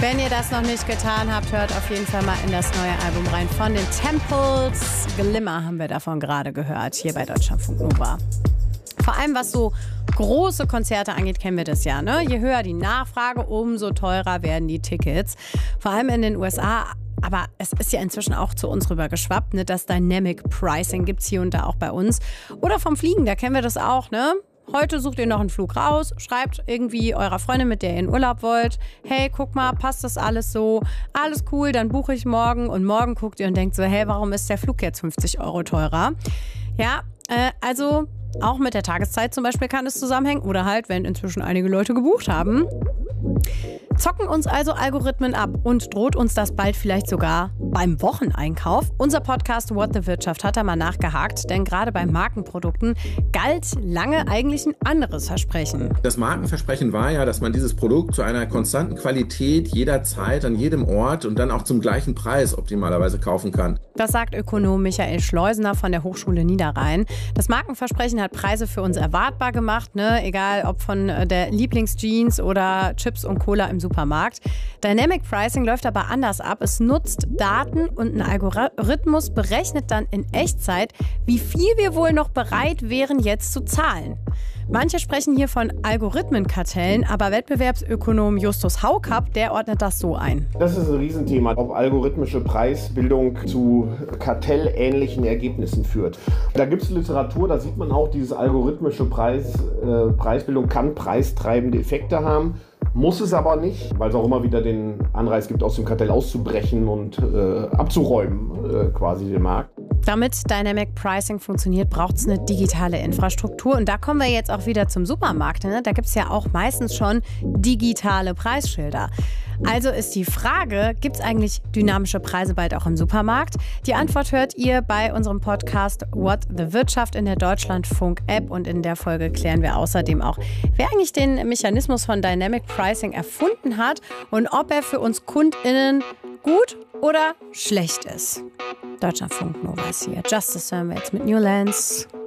Wenn ihr das noch nicht getan habt, hört auf jeden Fall mal in das neue Album rein. Von den Temples. Glimmer haben wir davon gerade gehört, hier bei Deutschlandfunk Nova. Vor allem was so große Konzerte angeht, kennen wir das ja, ne? Je höher die Nachfrage, umso teurer werden die Tickets. Vor allem in den USA. Aber es ist ja inzwischen auch zu uns rüber geschwappt, ne? Das Dynamic Pricing gibt es hier und da auch bei uns. Oder vom Fliegen, da kennen wir das auch, ne? Heute sucht ihr noch einen Flug raus, schreibt irgendwie eurer Freundin, mit der ihr in Urlaub wollt, hey, guck mal, passt das alles so? Alles cool, dann buche ich morgen. Und morgen guckt ihr und denkt so, hey, warum ist der Flug jetzt 50 € teurer? Ja, also auch mit der Tageszeit zum Beispiel kann es zusammenhängen. Oder halt, wenn inzwischen einige Leute gebucht haben. Zocken uns also Algorithmen ab und droht uns das bald vielleicht sogar beim Wocheneinkauf? Unser Podcast What the Wirtschaft hat da mal nachgehakt, denn gerade bei Markenprodukten galt lange eigentlich ein anderes Versprechen. Das Markenversprechen war ja, dass man dieses Produkt zu einer konstanten Qualität jederzeit, an jedem Ort und dann auch zum gleichen Preis optimalerweise kaufen kann. Das sagt Ökonom Michael Schleusener von der Hochschule Niederrhein. Das Markenversprechen hat Preise für uns erwartbar gemacht, ne? Egal ob von der Lieblingsjeans oder Chips und Cola im Supermarkt. Dynamic Pricing läuft aber anders ab. Es nutzt Daten und ein Algorithmus berechnet dann in Echtzeit, wie viel wir wohl noch bereit wären, jetzt zu zahlen. Manche sprechen hier von Algorithmenkartellen, aber Wettbewerbsökonom Justus Haukapp, der ordnet das so ein. Das ist ein Riesenthema, ob algorithmische Preisbildung zu kartellähnlichen Ergebnissen führt. Da gibt es Literatur, da sieht man auch, diese algorithmische Preisbildung kann preistreibende Effekte haben. Muss es aber nicht, weil es auch immer wieder den Anreiz gibt, aus dem Kartell auszubrechen und abzuräumen, quasi den Markt. Damit Dynamic Pricing funktioniert, braucht es eine digitale Infrastruktur. Und da kommen wir jetzt auch wieder zum Supermarkt. Ne? Da gibt es ja auch meistens schon digitale Preisschilder. Also ist die Frage, gibt es eigentlich dynamische Preise bald auch im Supermarkt? Die Antwort hört ihr bei unserem Podcast What the Wirtschaft in der Deutschlandfunk-App. Und in der Folge klären wir außerdem auch, wer eigentlich den Mechanismus von Dynamic Pricing erfunden hat und ob er für uns KundInnen gut oder schlecht ist. Deutschlandfunk Nova ist hier. Justice hören wir jetzt mit Newlands.